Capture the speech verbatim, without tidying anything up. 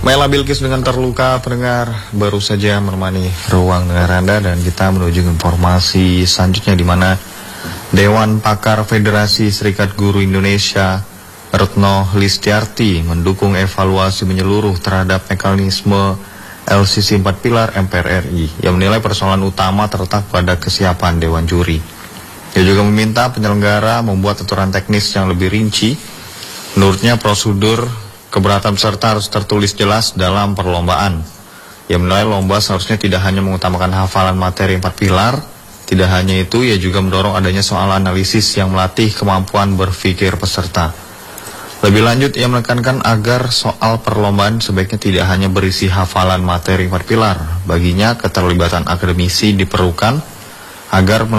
Mela Bilkis dengan terluka, pendengar baru saja menemani ruang dengar Anda, dan kita menuju informasi selanjutnya di mana Dewan Pakar Federasi Serikat Guru Indonesia Retno Listiarti mendukung evaluasi menyeluruh terhadap mekanisme L C C empat Pilar M P R R I. Ia menilai persoalan utama terletak pada kesiapan Dewan Juri. Ia juga meminta penyelenggara membuat aturan teknis yang lebih rinci. Menurutnya prosedur keberatan peserta harus tertulis jelas dalam perlombaan. Ia menilai lomba seharusnya tidak hanya mengutamakan hafalan materi empat pilar. Tidak hanya itu, ia juga mendorong adanya soal analisis yang melatih kemampuan berpikir peserta. Lebih lanjut, ia menekankan agar soal perlombaan sebaiknya tidak hanya berisi hafalan materi empat pilar. Baginya, keterlibatan akademisi diperlukan agar